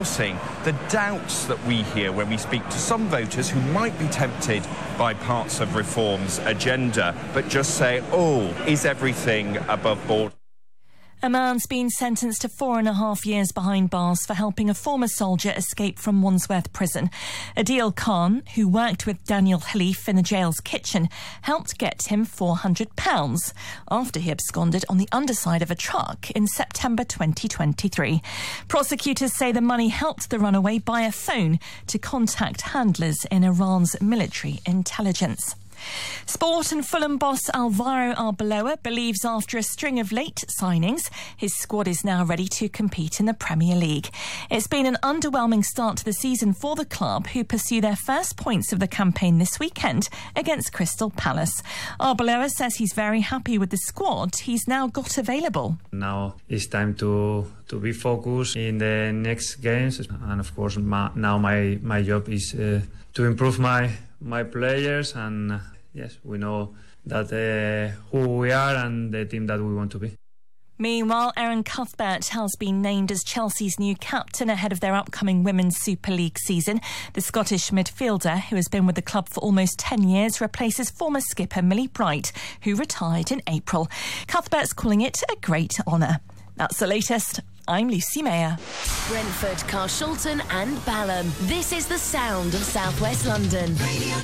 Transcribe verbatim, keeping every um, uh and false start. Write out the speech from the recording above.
The doubts that we hear when we speak to some voters who might be tempted by parts of reform's agenda, but just say, oh, is everything above board? A man's been sentenced to four and a half years behind bars for helping a former soldier escape from Wandsworth prison. Adil Khan, who worked with Daniel Khalif in the jail's kitchen, helped get him four hundred pounds after he absconded on the underside of a truck in September twenty twenty-three. Prosecutors say the money helped the runaway buy a phone to contact handlers in Iran's military intelligence. Sport and Fulham boss Alvaro Arbeloa believes after a string of late signings, his squad is now ready to compete in the Premier League. It's been an underwhelming start to the season for the club, who pursue their first points of the campaign this weekend against Crystal Palace. Arbeloa says he's very happy with the squad he's now got available. Now it's time to to be focused in the next games, and of course my, now my my job is uh, to improve my my players, and uh, yes, we know that uh, who we are and the team that we want to be. Meanwhile, Erin Cuthbert has been named as Chelsea's new captain ahead of their upcoming Women's Super League season. The Scottish midfielder, who has been with the club for almost ten years, replaces former skipper Millie Bright, who retired in April. Cuthbert's calling it a great honour. That's the latest. I'm Lucy Mayer. Brentford, Carshalton and Balham. This is the sound of South West London. Radio